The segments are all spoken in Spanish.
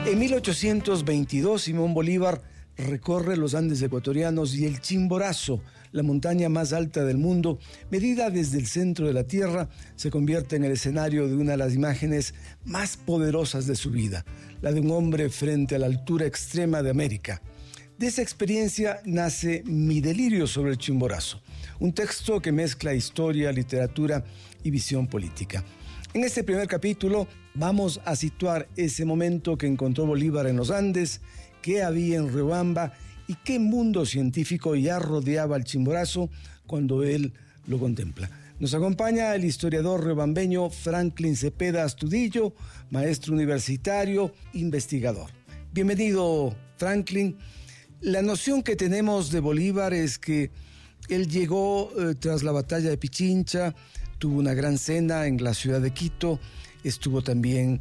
En 1822, Simón Bolívar recorre los Andes ecuatorianos y el Chimborazo, la montaña más alta del mundo, medida desde el centro de la Tierra, se convierte en el escenario de una de las imágenes más poderosas de su vida, la de un hombre frente a la altura extrema de América. De esa experiencia nace Mi delirio sobre el Chimborazo, un texto que mezcla historia, literatura y visión política. En este primer capítulo vamos a situar ese momento que encontró Bolívar en los Andes, qué había en Riobamba y qué mundo científico ya rodeaba al Chimborazo cuando él lo contempla. Nos acompaña el historiador riobambeño Franklin Cepeda Astudillo, maestro universitario, investigador. Bienvenido, Franklin. La noción que tenemos de Bolívar es que él llegó tras la batalla de Pichincha, tuvo una gran cena en la ciudad de Quito, estuvo también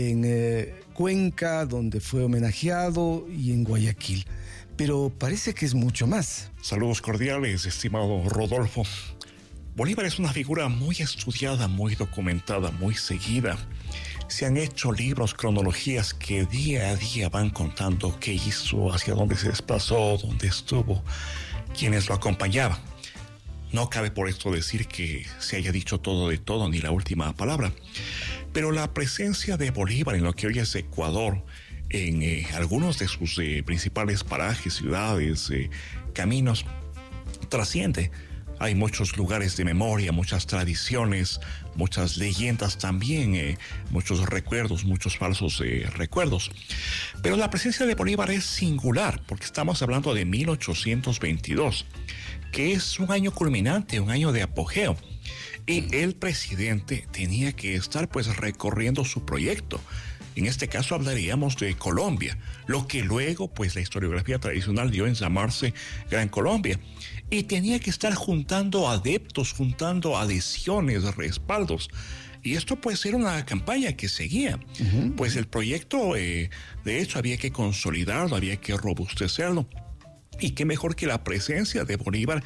en Cuenca, donde fue homenajeado, y en Guayaquil. Pero parece que es mucho más. Saludos cordiales, estimado Rodolfo. Bolívar es una figura muy estudiada, muy documentada, muy seguida. Se han hecho libros, cronologías que día a día van contando qué hizo, hacia dónde se desplazó, dónde estuvo, quiénes lo acompañaban. No cabe por esto decir que se haya dicho todo de todo, ni la última palabra. Pero la presencia de Bolívar en lo que hoy es Ecuador, en algunos de sus principales parajes, ciudades, caminos, trasciende. Hay muchos lugares de memoria, muchas tradiciones, muchas leyendas también, muchos recuerdos, muchos falsos recuerdos. Pero la presencia de Bolívar es singular, porque estamos hablando de 1822, que es un año culminante, un año de apogeo. Y el presidente tenía que estar pues recorriendo su proyecto. En este caso hablaríamos de Colombia, lo que luego pues la historiografía tradicional dio en llamarse Gran Colombia. Y tenía que estar juntando adeptos, juntando adhesiones, respaldos. Y esto pues era una campaña que seguía. Pues el proyecto, de hecho, había que consolidarlo, había que robustecerlo. Y qué mejor que la presencia de Bolívar,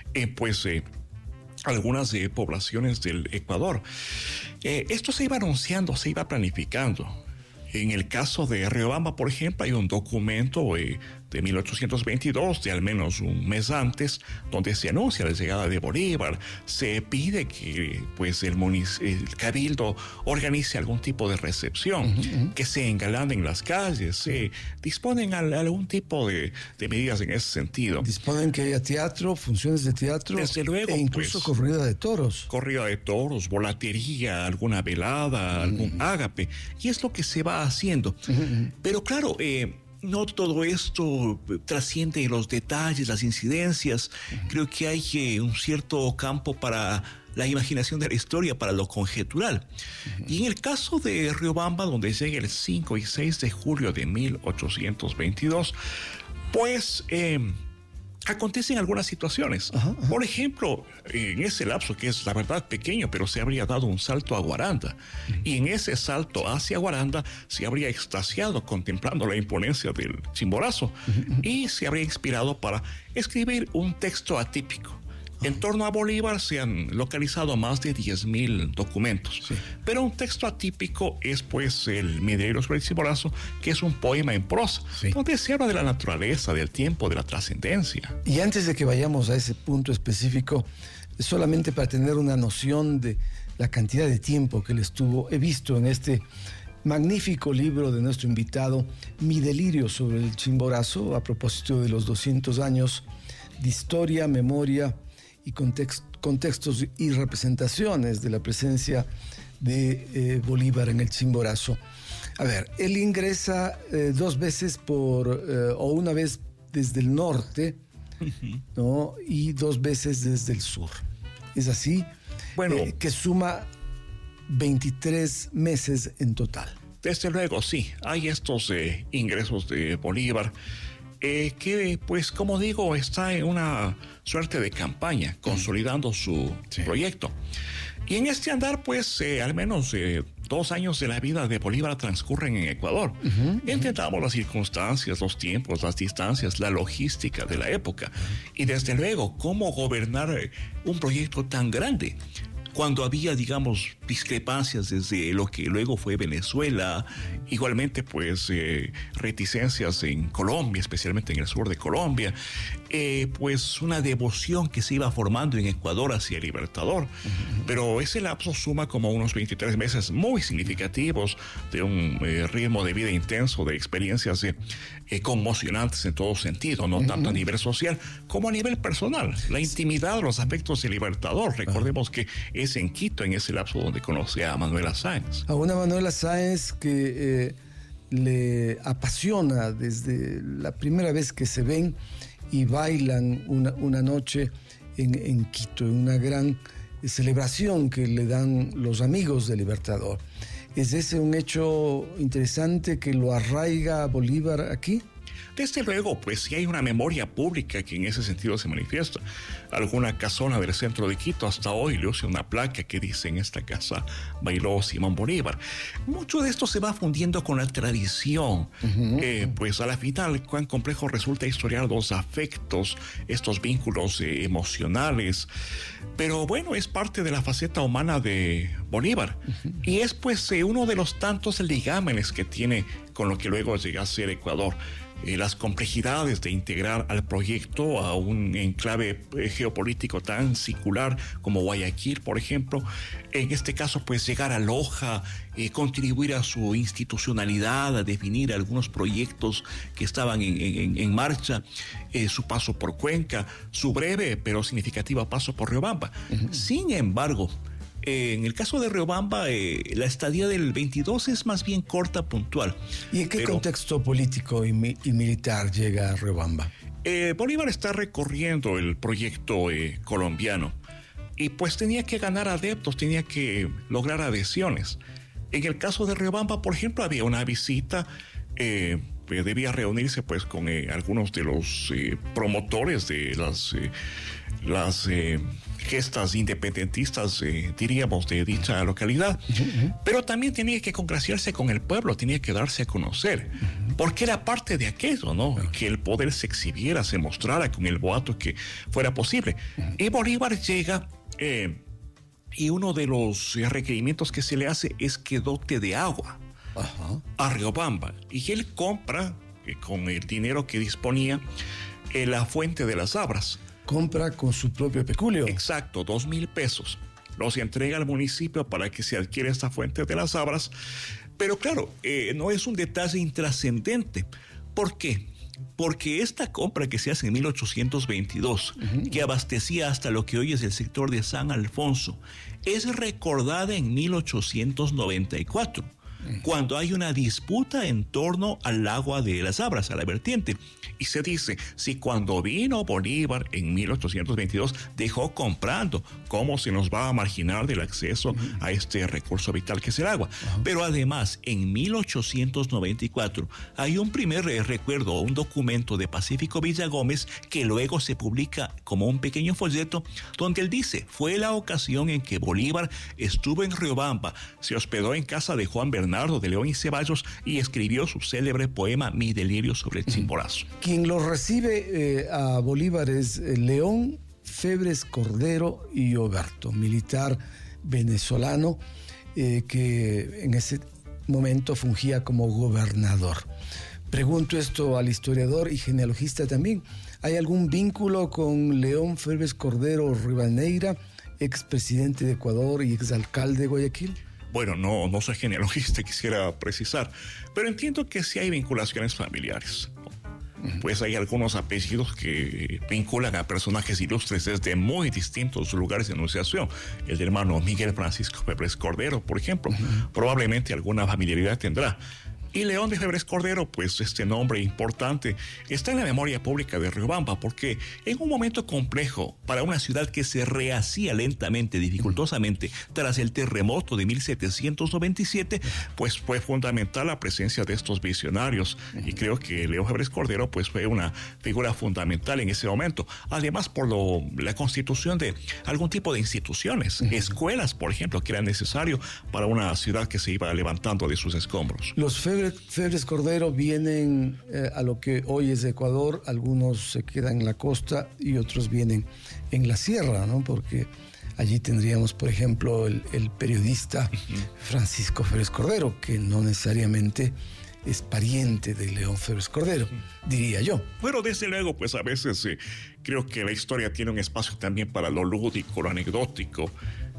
algunas poblaciones del Ecuador. Esto se iba anunciando, se iba planificando. En el caso de Riobamba, por ejemplo, hay un documento de 1822, de al menos un mes antes, donde se anuncia la llegada de Bolívar. Se pide que pues, el cabildo organice algún tipo de recepción, que se engalanen las calles, se disponen algún tipo de medidas en ese sentido. Disponen que haya teatro, funciones de teatro, desde luego, e incluso pues, corrida de toros. Corrida de toros, volatería, alguna velada, algún ágape, y es lo que se va haciendo. Pero claro, no todo esto trasciende los detalles, las incidencias. Creo que hay un cierto campo para la imaginación de la historia, para lo conjetural. Y en el caso de Riobamba, donde llega el 5 y 6 de julio de 1822, pues acontecen algunas situaciones. Por ejemplo, en ese lapso, que es la verdad pequeño, pero se habría dado un salto a Guaranda. Y en ese salto hacia Guaranda se habría extasiado contemplando la imponencia del Chimborazo y se habría inspirado para escribir un texto atípico. En torno a Bolívar se han localizado más de 10.000 documentos. Sí. Pero un texto atípico es pues el Mi delirio sobre el Chimborazo, que es un poema en prosa, sí, donde se habla de la naturaleza, del tiempo, de la trascendencia. Y antes de que vayamos a ese punto específico, solamente para tener una noción de la cantidad de tiempo que él estuvo, he visto en este magnífico libro de nuestro invitado, Mi delirio sobre el Chimborazo, a propósito de los 200 años de historia, memoria y contextos y representaciones de la presencia de Bolívar en el Chimborazo. A ver, él ingresa 2 veces o una vez desde el norte, ¿no? Y 2 veces desde el sur. ¿Es así? Bueno, que suma 23 meses en total. Desde luego, sí. Hay estos ingresos de Bolívar, que, pues, como digo, está en una suerte de campaña, consolidando su proyecto. Y en este andar, pues, al menos 2 años de la vida de Bolívar transcurren en Ecuador. Entendamos las circunstancias, los tiempos, las distancias, la logística de la época. Y desde luego, cómo gobernar un proyecto tan grande, cuando había, digamos, discrepancias desde lo que luego fue Venezuela, igualmente pues reticencias en Colombia, especialmente en el sur de Colombia, pues una devoción que se iba formando en Ecuador hacia el Libertador, pero ese lapso suma como unos 23 meses muy significativos de un ritmo de vida intenso, de experiencias conmocionantes en todo sentido, no tanto a nivel social como a nivel personal, la intimidad, los afectos del Libertador. Recordemos que es en Quito, en ese lapso, donde conoce a Manuela Sáenz. A una Manuela Sáenz que le apasiona desde la primera vez que se ven y bailan una noche en Quito, en una gran celebración que le dan los amigos del Libertador. ¿Es ese un hecho interesante que lo arraiga a Bolívar aquí? Desde luego, pues sí hay una memoria pública que en ese sentido se manifiesta. Alguna casona del centro de Quito hasta hoy luce una placa que dice: en esta casa bailó Simón Bolívar. Mucho de esto se va fundiendo con la tradición. Pues a la final, cuán complejo resulta historiar los afectos, estos vínculos emocionales. Pero bueno, es parte de la faceta humana de Bolívar. Y es pues uno de los tantos ligámenes que tiene con lo que luego llega a ser Ecuador. Las complejidades de integrar al proyecto a un enclave geopolítico tan singular como Guayaquil, por ejemplo. En este caso, pues llegar a Loja, contribuir a su institucionalidad, a definir algunos proyectos que estaban en marcha, su paso por Cuenca, su breve pero significativa paso por Riobamba. Sin embargo, en el caso de Riobamba, la estadía del 22 es más bien corta, puntual. ¿Y en qué contexto político y militar llega a Riobamba? Bolívar está recorriendo el proyecto colombiano y pues tenía que ganar adeptos, tenía que lograr adhesiones. En el caso de Riobamba, por ejemplo, había una visita, debía reunirse pues con algunos de los promotores de las gestas independentistas, diríamos, de dicha localidad, pero también tenía que congraciarse con el pueblo, tenía que darse a conocer, porque era parte de aquello, ¿no? Que el poder se exhibiera, se mostrara con el boato que fuera posible. Y Bolívar llega, y uno de los requerimientos que se le hace es que dote de agua a Riobamba, y él compra, con el dinero que disponía, la fuente de las Abras. Compra con su propio peculio. Exacto, 2,000 pesos. Los entrega al municipio para que se adquiera esta fuente de las Abras. Pero claro, no es un detalle intrascendente. ¿Por qué? Porque esta compra que se hace en 1822, que abastecía hasta lo que hoy es el sector de San Alfonso, es recordada en 1894. Cuando hay una disputa en torno al agua de las Abras, a la vertiente. Y se dice, si cuando vino Bolívar en 1822 dejó comprando, ¿cómo se nos va a marginar del acceso a este recurso vital que es el agua? Pero además, en 1894 hay un primer recuerdo, un documento de Pacífico Villagómez que luego se publica como un pequeño folleto donde él dice, fue la ocasión en que Bolívar estuvo en Riobamba, se hospedó en casa de Juan Bernardo de León y Ceballos y escribió su célebre poema Mi delirio sobre el Chimborazo. Quien lo recibe a Bolívar es León Febres Cordero y Oberto, militar venezolano que en ese momento fungía como gobernador. Pregunto esto al historiador y genealogista también. ¿Hay algún vínculo con León Febres Cordero Rivadeneira, expresidente de Ecuador y exalcalde de Guayaquil? Bueno, no soy genealogista, quisiera precisar, pero entiendo que sí hay vinculaciones familiares. Pues hay algunos apellidos que vinculan a personajes ilustres desde muy distintos lugares de enunciación. El hermano Miguel Francisco Febres Cordero, por ejemplo, probablemente alguna familiaridad tendrá. Y León de Febres Cordero, pues este nombre importante está en la memoria pública de Riobamba, porque en un momento complejo para una ciudad que se rehacía lentamente, dificultosamente, tras el terremoto de 1797, pues fue fundamental la presencia de estos visionarios. Y creo que León Febres Cordero pues fue una figura fundamental en ese momento. Además, por la constitución de algún tipo de instituciones, escuelas, por ejemplo, que era necesario para una ciudad que se iba levantando de sus escombros. Los Febres Cordero vienen a lo que hoy es Ecuador, algunos se quedan en la costa y otros vienen en la sierra, ¿no? Porque Allí tendríamos, por ejemplo, el periodista Francisco Férez Cordero, que no necesariamente es pariente de León Férez Cordero, diría yo. Bueno, desde luego, pues a veces creo que la historia tiene un espacio también para lo lúdico, lo anecdótico.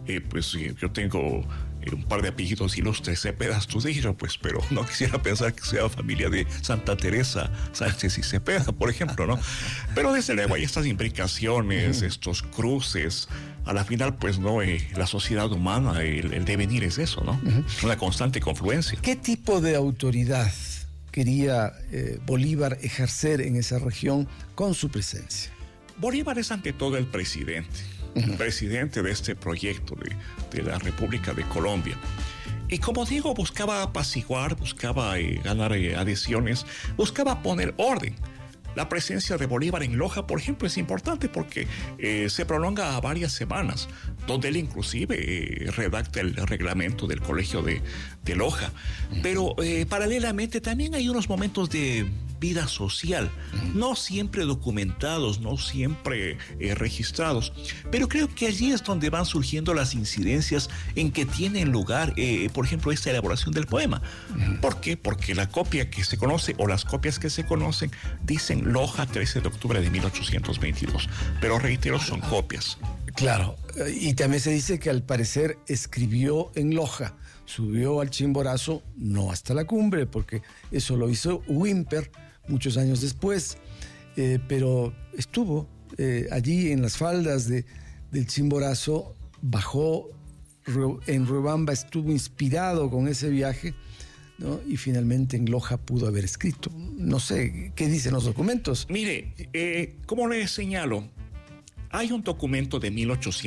Yo tengo un par de apellidos ilustres, Cepeda Astudillo, pues, pero no quisiera pensar que sea familia de Santa Teresa Sánchez y Cepeda, por ejemplo, ¿no? Pero desde luego hay estas implicaciones, estos cruces. A la final, pues, no, la sociedad humana, el devenir es eso, ¿no? Una constante confluencia. ¿Qué tipo de autoridad quería Bolívar ejercer en esa región con su presencia? Bolívar es ante todo el presidente. El presidente de este proyecto de la República de Colombia. Y como digo, buscaba apaciguar, buscaba ganar adhesiones, buscaba poner orden. La presencia de Bolívar en Loja, por ejemplo, es importante porque se prolonga a varias semanas, donde él inclusive redacta el reglamento del Colegio de Loja. Pero paralelamente también hay unos momentos de vida social, no siempre documentados, no siempre registrados, pero creo que allí es donde van surgiendo las incidencias en que tienen lugar, por ejemplo, esta elaboración del poema. ¿Por qué? Porque la copia que se conoce o las copias que se conocen dicen Loja 13 de octubre de 1822, pero reitero, son copias. Claro, y también se dice que al parecer escribió en Loja, subió al Chimborazo, no hasta la cumbre, porque eso lo hizo Whymper muchos años después, pero estuvo allí en las faldas del Chimborazo, bajó en Riobamba, estuvo inspirado con ese viaje, ¿no? Y finalmente en Loja pudo haber escrito. No sé, ¿qué dicen los documentos? Mire, como le señalo, hay un documento de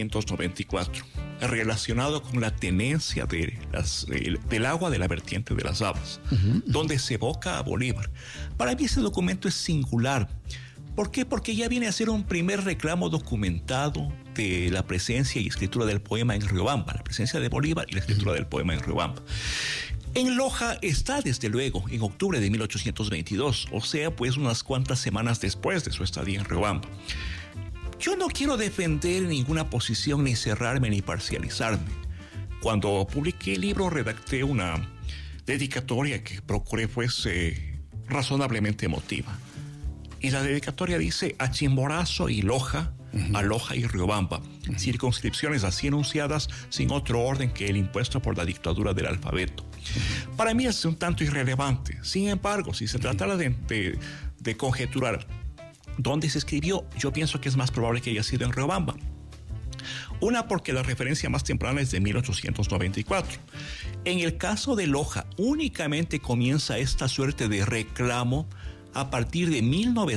1894 relacionado con la tenencia del agua de la vertiente de las Habas, donde se evoca a Bolívar. Para mí ese documento es singular. ¿Por qué? Porque ya viene a ser un primer reclamo documentado de la presencia y escritura del poema en Riobamba, la presencia de Bolívar y la escritura del poema en Riobamba. En Loja está, desde luego, en octubre de 1822, o sea, pues unas cuantas semanas después de su estadía en Riobamba. Yo no quiero defender ninguna posición, ni cerrarme, ni parcializarme. Cuando publiqué el libro, redacté una dedicatoria que procuré fuese razonablemente emotiva. Y la dedicatoria dice: a Chimborazo y Loja, a Loja y Riobamba, circunscripciones así enunciadas sin otro orden que el impuesto por la dictadura del alfabeto. Para mí es un tanto irrelevante. Sin embargo, si se tratara de conjeturar dónde se escribió, yo pienso que es más probable que haya sido en Riobamba. Una, porque la referencia más temprana es de 1894. En el caso de Loja, únicamente comienza esta suerte de reclamo a partir de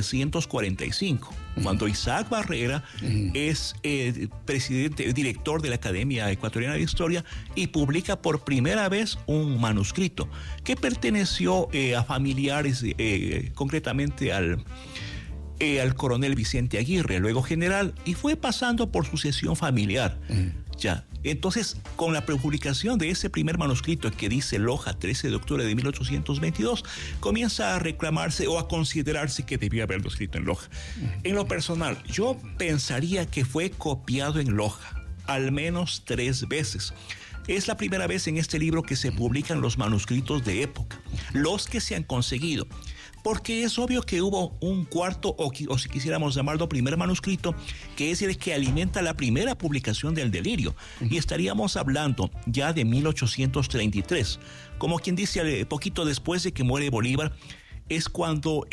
1945, cuando Isaac Barrera es director de la Academia Ecuatoriana de Historia y publica por primera vez un manuscrito que perteneció a familiares, concretamente al coronel Vicente Aguirre, luego general, y fue pasando por sucesión familiar. Ya. Entonces, con la publicación de ese primer manuscrito que dice Loja 13 de octubre de 1822, comienza a reclamarse o a considerarse que debió haberlo escrito en Loja. En lo personal, yo pensaría que fue copiado en Loja al menos 3 veces. Es la primera vez en este libro que se publican los manuscritos de época, los que se han conseguido. Porque es obvio que hubo un cuarto, o si quisiéramos llamarlo primer manuscrito, que es el que alimenta la primera publicación del Delirio. Y estaríamos hablando ya de 1833. Como quien dice, poquito después de que muere Bolívar, es cuando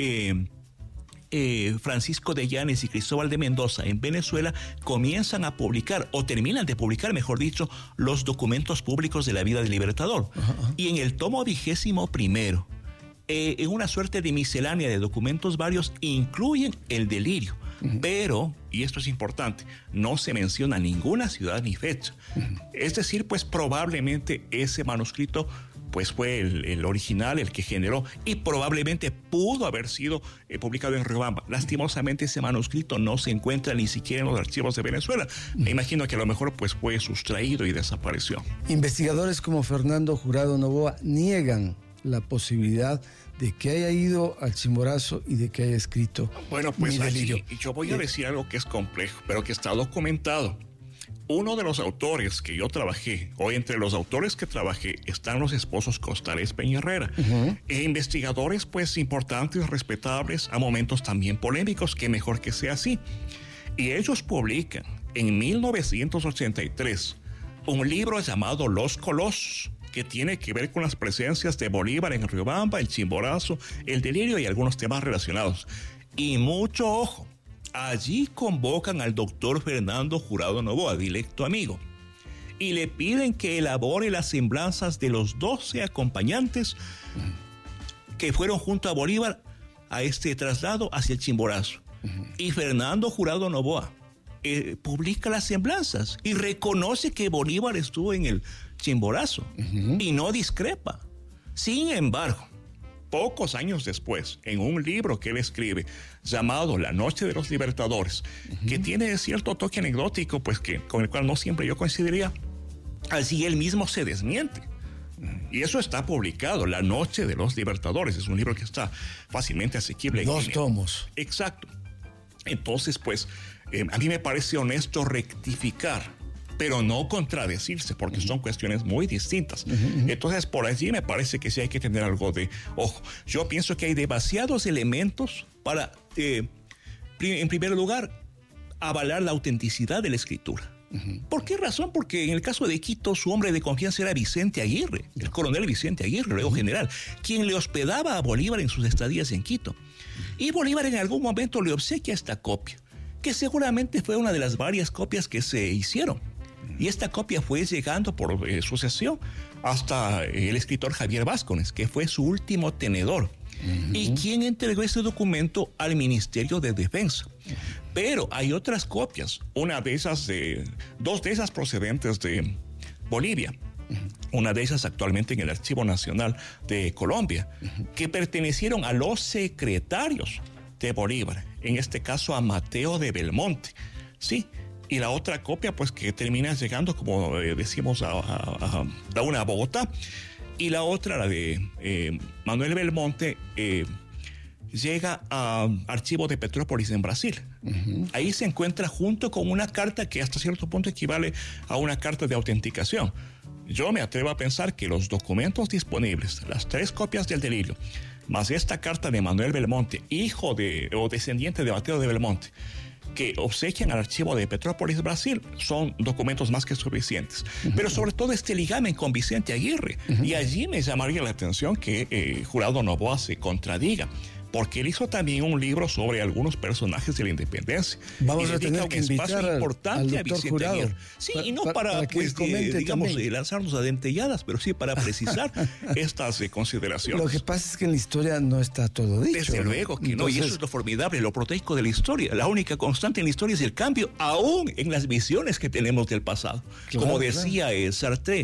Francisco de Llanes y Cristóbal de Mendoza en Venezuela comienzan a publicar, o terminan de publicar, mejor dicho, los documentos públicos de la vida del Libertador. Y en el tomo 21º, en una suerte de miscelánea de documentos varios, incluyen el Delirio. Pero, y esto es importante, no se menciona ninguna ciudad ni fecha. Es decir, pues probablemente ese manuscrito pues fue el original, el que generó, y probablemente pudo haber sido publicado en Riobamba. Lastimosamente ese manuscrito no se encuentra ni siquiera en los archivos de Venezuela. Me imagino que a lo mejor pues fue sustraído y desapareció. Investigadores como Fernando Jurado Novoa niegan la posibilidad de que haya ido al Chimborazo y de que haya escrito. Bueno, pues aquí yo voy a decir algo que es complejo, pero que está documentado. uno de los autores que yo trabajé, o entre los autores que trabajé, están los esposos Costales Peña-Herrera, e investigadores pues importantes, respetables, a momentos también polémicos, que mejor que sea así. Y ellos publican en 1983 un libro llamado Los Colosos, que tiene que ver con las presencias de Bolívar en Riobamba, el Chimborazo, el delirio y algunos temas relacionados. Y mucho ojo, allí convocan al doctor Fernando Jurado Noboa, directo amigo, y le piden que elabore las semblanzas de los 12 acompañantes que fueron junto a Bolívar a este traslado hacia el Chimborazo. Y Fernando Jurado Noboa publica las semblanzas y reconoce que Bolívar estuvo en el Chimborazo y no discrepa. Sin embargo, pocos años después, en un libro que él escribe llamado La Noche de los Libertadores, que tiene cierto toque anecdótico, pues que con el cual no siempre yo coincidiría, así él mismo se desmiente. Y eso está publicado, La Noche de los Libertadores. Es un libro que está fácilmente asequible. 2 tomos. Exacto. Entonces, pues, a mí me parece honesto rectificar, pero no contradecirse, porque son cuestiones muy distintas. Entonces, por allí me parece que sí hay que tener algo de ojo. Yo pienso que hay demasiados elementos para, en primer lugar, avalar la autenticidad de la escritura. ¿Por qué razón? Porque en el caso de Quito, su hombre de confianza era Vicente Aguirre, el coronel Vicente Aguirre, luego general, quien le hospedaba a Bolívar en sus estadías en Quito. Y Bolívar en algún momento le obsequia esta copia, que seguramente fue una de las varias copias que se hicieron. Y esta copia fue llegando por sucesión hasta el escritor Javier Vázquez, que fue su último tenedor, y quien entregó ese documento al Ministerio de Defensa. Pero hay otras copias, dos de esas procedentes de Bolivia, una de esas actualmente en el Archivo Nacional de Colombia, que pertenecieron a los secretarios de Bolívar, en este caso a Mateo de Belmonte, sí. Y la otra copia, pues, que termina llegando, como decimos, a una a Bogotá. Y la otra, la de Manuel Belmonte, llega al archivo de Petrópolis en Brasil. Ahí se encuentra junto con una carta que hasta cierto punto equivale a una carta de autenticación. Yo me atrevo a pensar que los documentos disponibles, las 3 copias del delirio, más esta carta de Manuel Belmonte, hijo o descendiente de Mateo de Belmonte, que obsequian al archivo de Petrópolis, Brasil, son documentos más que suficientes. Pero sobre todo este ligamen con Vicente Aguirre. Y allí me llamaría la atención que Jurado Noboa se contradiga, porque él hizo también un libro sobre algunos personajes de la independencia. Vamos a tener que invitar al doctor Jurado. Aguirre. Sí, y no para que pues, digamos, lanzarnos a dentelladas, pero sí para precisar estas consideraciones. Lo que pasa es que en la historia no está todo dicho. Desde luego que no, y eso es lo formidable, lo proteico de la historia. La única constante en la historia es el cambio, aún en las visiones que tenemos del pasado. Claro, como decía Sartre,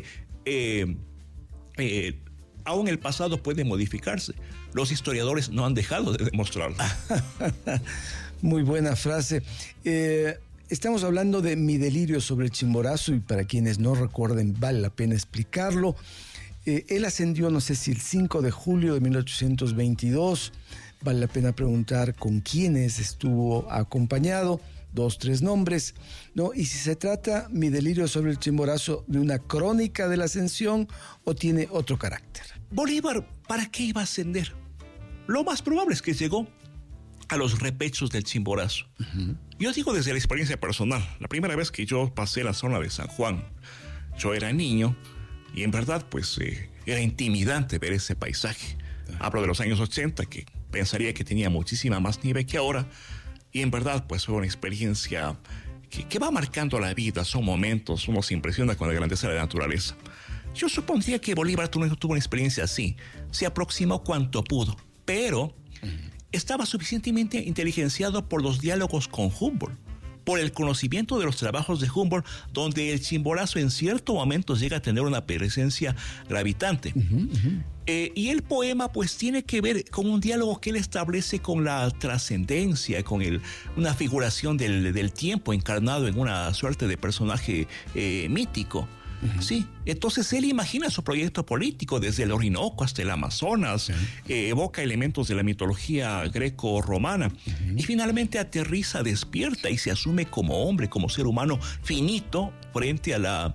aún el pasado puede modificarse. Los historiadores no han dejado de demostrarlo. Muy buena frase. Estamos hablando de Mi delirio sobre el Chimborazo, y para quienes no recuerden, vale la pena explicarlo. Él ascendió, no sé si el 5 de julio de 1822. Vale la pena preguntar con quiénes estuvo acompañado. 2, 3 nombres, ¿no? Y si se trata, Mi delirio sobre el Chimborazo, de una crónica de la ascensión o tiene otro carácter. Bolívar, ¿para qué iba a ascender? Lo más probable es que llegó a los repechos del Chimborazo. Yo digo desde la experiencia personal. La primera vez que yo pasé la zona de San Juan, yo era niño y en verdad pues era intimidante ver ese paisaje. Hablo de los años 80, que pensaría que tenía muchísima más nieve que ahora, y en verdad pues fue una experiencia que va marcando la vida. Son momentos, uno se impresiona con la grandeza de la naturaleza. Yo supondría que Bolívar tuvo una experiencia así, se aproximó cuanto pudo, pero estaba suficientemente inteligenciado por los diálogos con Humboldt, por el conocimiento de los trabajos de Humboldt, donde el Chimborazo en cierto momento llega a tener una presencia gravitante. Y el poema pues tiene que ver con un diálogo que él establece con la trascendencia, con una figuración del tiempo encarnado en una suerte de personaje mítico. Sí, entonces él imagina su proyecto político desde el Orinoco hasta el Amazonas, evoca elementos de la mitología greco-romana y finalmente aterriza, despierta y se asume como hombre, como ser humano finito frente a la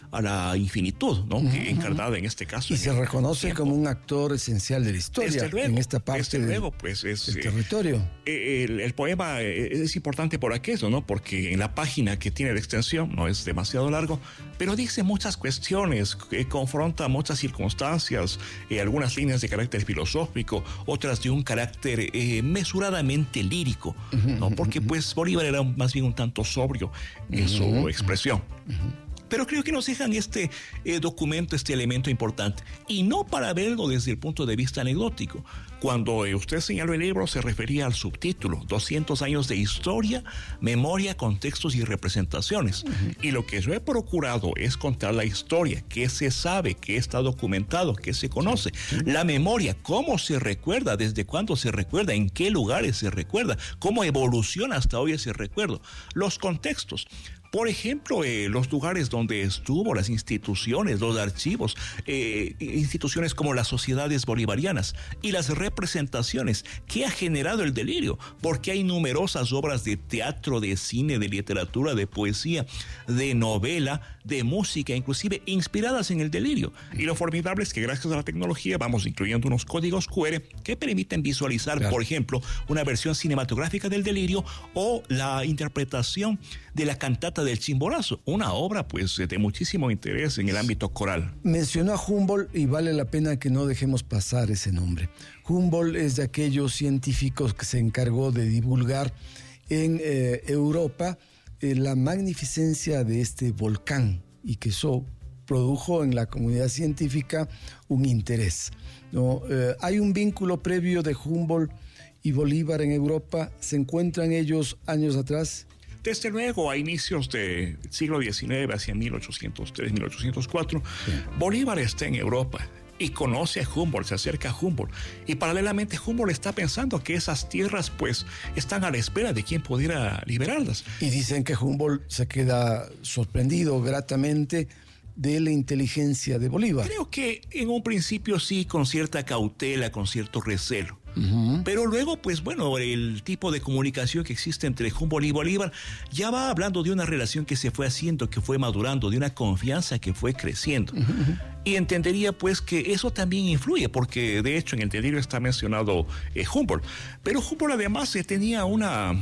infinitud, ¿no? Encarnada en este caso. Y se reconoce como un actor esencial de la historia en esta parte del territorio. El poema es importante por aquello, ¿no? Porque en la página que tiene de extensión, no es demasiado largo, pero dice muchas cuestiones, confronta muchas circunstancias, algunas líneas de carácter filosófico, otras de un carácter mesuradamente lírico, ¿no? Porque pues Bolívar era más bien un tanto sobrio en su expresión. Pero creo que nos dejan este documento, este elemento importante. Y no para verlo desde el punto de vista anecdótico. Cuando usted señaló el libro, se refería al subtítulo, 200 años de historia, memoria, contextos y representaciones. Y lo que yo he procurado es contar la historia, qué se sabe, qué está documentado, qué se conoce. La memoria, cómo se recuerda, desde cuándo se recuerda, en qué lugares se recuerda, cómo evoluciona hasta hoy ese recuerdo. Los contextos. Por ejemplo, los lugares donde estuvo, las instituciones, los archivos, instituciones como las sociedades bolivarianas y las representaciones que ha generado el delirio, porque hay numerosas obras de teatro, de cine, de literatura, de poesía, de novela, de música, inclusive inspiradas en el delirio. Y lo formidable es que gracias a la tecnología vamos incluyendo unos códigos QR que permiten visualizar, por ejemplo, una versión cinematográfica del delirio o la interpretación de la cantata del Chimborazo, una obra pues de muchísimo interés en el ámbito coral. Mencionó a Humboldt y vale la pena que no dejemos pasar ese nombre. Humboldt es de aquellos científicos que se encargó de divulgar en Europa la magnificencia de este volcán y que eso produjo en la comunidad científica un interés, ¿no? Hay un vínculo previo de Humboldt y Bolívar en Europa. ¿Se encuentran ellos años atrás? Desde luego, a inicios del siglo XIX, hacia 1803, 1804, Bolívar está en Europa y conoce a Humboldt, se acerca a Humboldt. Y paralelamente Humboldt está pensando que esas tierras pues están a la espera de quien pudiera liberarlas. Y dicen que Humboldt se queda sorprendido gratamente de la inteligencia de Bolívar. Creo que en un principio sí, con cierta cautela, con cierto recelo. Pero luego, pues bueno, el tipo de comunicación que existe entre Humboldt y Bolívar ya va hablando de una relación que se fue haciendo, que fue madurando, de una confianza que fue creciendo. Y entendería pues que eso también influye, porque de hecho en el delirio está mencionado Humboldt. Pero Humboldt además tenía una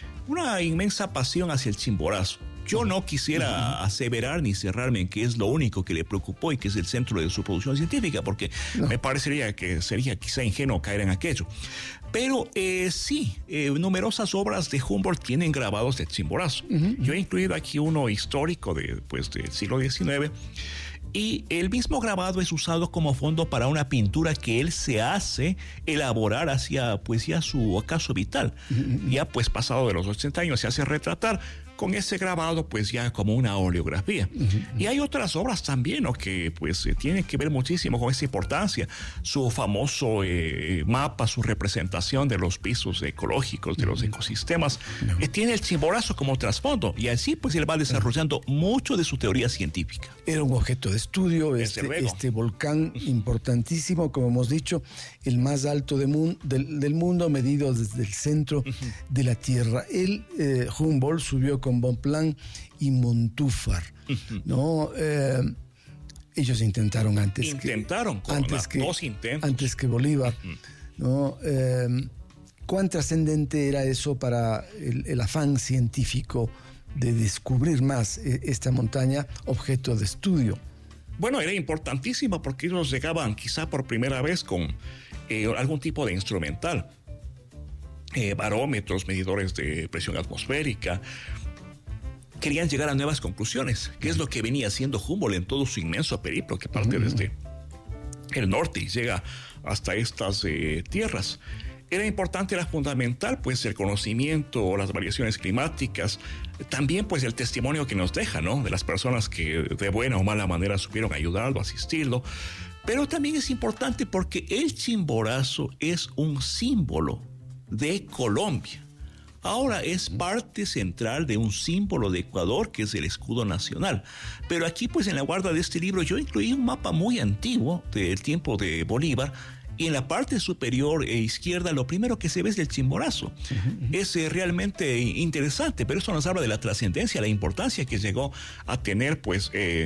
inmensa pasión hacia el Chimborazo. Yo no quisiera aseverar ni cerrarme en que es lo único que le preocupó y que es el centro de su producción científica, porque me parecería que sería quizá ingenuo caer en aquello. Pero sí, numerosas obras de Humboldt tienen grabados de Chimborazo. Yo he incluido aquí uno histórico del siglo XIX. Y el mismo grabado es usado como fondo para una pintura que él se hace elaborar hacia pues ya su ocaso vital. Ya pues pasado de los 80 años se hace retratar con ese grabado pues ya como una oleografía. Y hay otras obras también, ¿no?, que pues tienen que ver muchísimo con esa importancia. Su famoso mapa, su representación de los pisos ecológicos, de los ecosistemas, tiene el Chimborazo como trasfondo y así pues él va desarrollando mucho de su teoría científica. Era un objeto de estudio, este volcán importantísimo, como hemos dicho, el más alto del mundo, medido desde el centro de la Tierra. Humboldt subió con Bonpland y Montúfar, ¿no? Ellos intentaron antes que Bolívar, ¿no? ¿Cuán trascendente era eso para el afán científico de descubrir más esta montaña, objeto de estudio? Bueno, era importantísimo porque ellos llegaban quizá por primera vez con algún tipo de instrumental, barómetros, medidores de presión atmosférica. Querían llegar a nuevas conclusiones, que es lo que venía haciendo Humboldt en todo su inmenso periplo, que parte desde el norte y llega hasta estas tierras. Era importante, era fundamental, pues, el conocimiento, las variaciones climáticas, también, pues, el testimonio que nos deja, ¿no?, de las personas que de buena o mala manera supieron ayudarlo, asistirlo. Pero también es importante porque el Chimborazo es un símbolo de Colombia. ahora es parte central de un símbolo de Ecuador que es el escudo nacional. Pero aquí pues en la guarda de este libro yo incluí un mapa muy antiguo del tiempo de Bolívar, y en la parte superior e izquierda lo primero que se ve es el Chimborazo. Es realmente interesante, pero eso nos habla de la trascendencia, la importancia que llegó a tener pues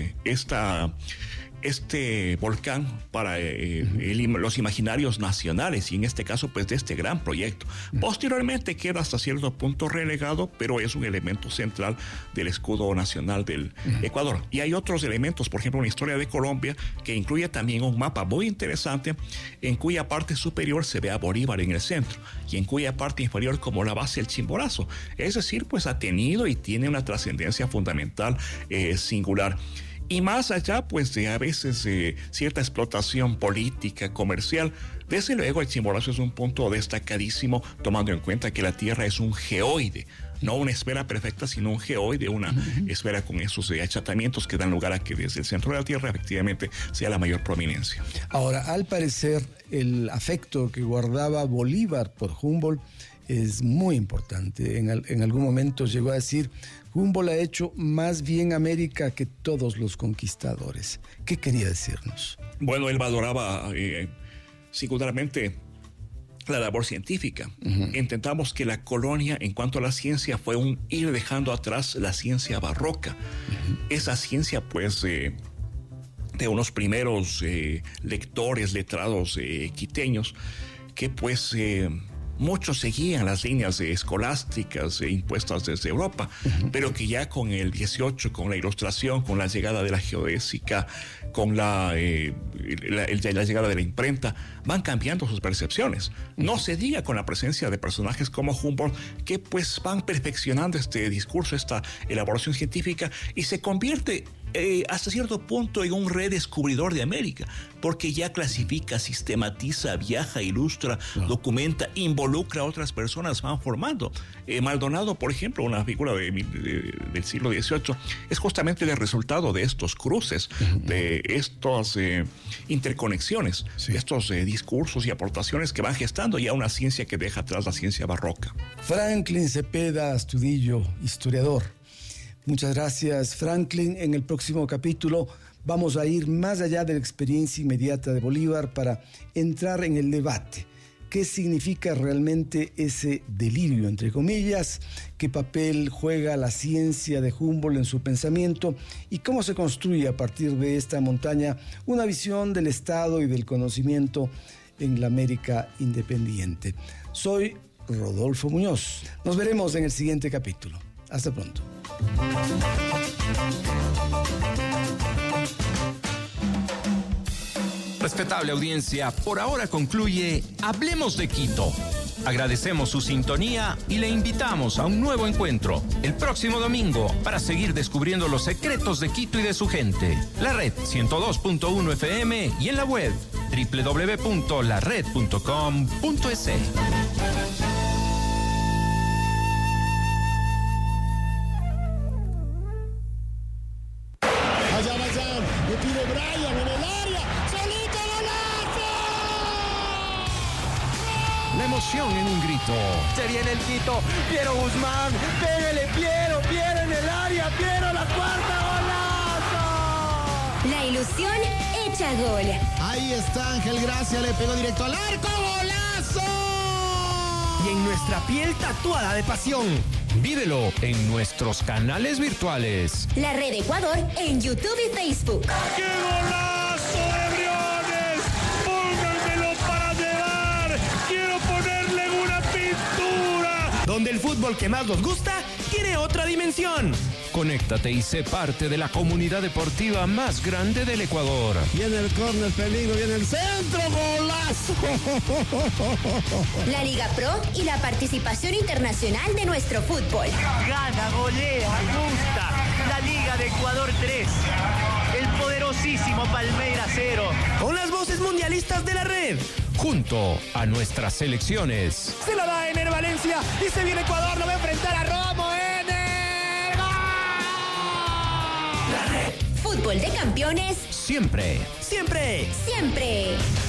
este volcán para los imaginarios nacionales, y en este caso pues de este gran proyecto. Posteriormente queda hasta cierto punto relegado, pero es un elemento central del escudo nacional del Ecuador. Y hay otros elementos, por ejemplo, una historia de Colombia que incluye también un mapa muy interesante, en cuya parte superior se ve a Bolívar en el centro y en cuya parte inferior como la base el Chimborazo. Es decir, pues ha tenido y tiene una trascendencia fundamental singular. Y más allá, pues, de a veces cierta explotación política, comercial, desde luego el Chimborazo es un punto destacadísimo, tomando en cuenta que la Tierra es un geoide, no una esfera perfecta, sino un geoide, una esfera con esos achatamientos que dan lugar a que desde el centro de la Tierra efectivamente sea la mayor prominencia. Ahora, al parecer, el afecto que guardaba Bolívar por Humboldt es muy importante. En algún momento llegó a decir: Humboldt ha hecho más bien América que todos los conquistadores. ¿Qué quería decirnos? Bueno, él valoraba singularmente la labor científica. Intentamos que la colonia, en cuanto a la ciencia, fue un ir dejando atrás la ciencia barroca. Esa ciencia, pues, de unos primeros lectores, letrados quiteños, que pues muchos seguían las líneas escolásticas impuestas desde Europa, pero que ya con el 18, con la Ilustración, con la llegada de la geodésica, con la llegada de la imprenta, van cambiando sus percepciones. No se diga con la presencia de personajes como Humboldt, que pues van perfeccionando este discurso, esta elaboración científica, y se convierte hasta cierto punto en un redescubridor de América, porque ya clasifica, sistematiza, viaja, ilustra, documenta, involucra a otras personas, van formando. Maldonado, por ejemplo, una figura del siglo XVIII, es justamente el resultado de estos cruces, de estas interconexiones, de estos discursos y aportaciones que van gestando ya una ciencia que deja atrás la ciencia barroca. Franklin Cepeda Astudillo, historiador. Muchas gracias, Franklin. En el próximo capítulo vamos a ir más allá de la experiencia inmediata de Bolívar para entrar en el debate. ¿Qué significa realmente ese delirio, entre comillas? ¿Qué papel juega la ciencia de Humboldt en su pensamiento? ¿Y cómo se construye a partir de esta montaña una visión del Estado y del conocimiento en la América independiente? Soy Rodolfo Muñoz. Nos veremos en el siguiente capítulo. Hasta pronto. Respetable audiencia, por ahora concluye Hablemos de Quito. Agradecemos su sintonía y le invitamos a un nuevo encuentro el próximo domingo para seguir descubriendo los secretos de Quito y de su gente. La red 102.1 FM y en la web www.lared.com.es. En un grito. Se viene el Quito, Piero Guzmán, pégale Piero en el área, Piero la cuarta, golazo. La ilusión hecha gol. Ahí está Ángel Gracia, le pegó directo al arco, golazo. Y en nuestra piel tatuada de pasión. Vívelo en nuestros canales virtuales. La Red Ecuador en YouTube y Facebook. ¡Qué golazo de Briones! ¡Pónganmelo para llevar! ¡Quiero ponerle una pintura! Donde el fútbol que más nos gusta tiene otra dimensión. Conéctate y sé parte de la comunidad deportiva más grande del Ecuador. Viene el córner, peligro, viene el centro, golazo. La Liga Pro y la participación internacional de nuestro fútbol. Gana, golea, gusta. La Liga de Ecuador 3. El poderosísimo Palmeiras 0. Con las voces mundialistas de la red. Junto a nuestras selecciones. Se la da Ener Valencia y se viene Ecuador, lo va a enfrentar a Romo. Ener. ¡Gol! La red. Fútbol de campeones. Siempre. Siempre. Siempre.